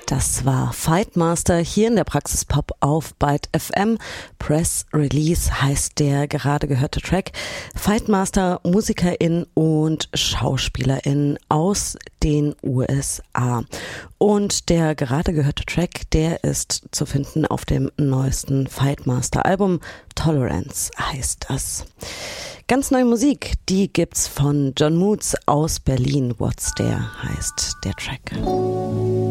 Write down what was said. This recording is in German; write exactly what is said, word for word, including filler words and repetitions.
Das war Fightmaster hier in der Praxis Pop auf Byte F M. Press Release heißt der gerade gehörte Track. Fightmaster, Musikerin und Schauspielerin aus den U S A. Und der gerade gehörte Track, der ist zu finden auf dem neuesten Fightmaster Album. Tolerance heißt das. Ganz neue Musik, die gibt's von John Moods aus Berlin. What's There heißt der Track.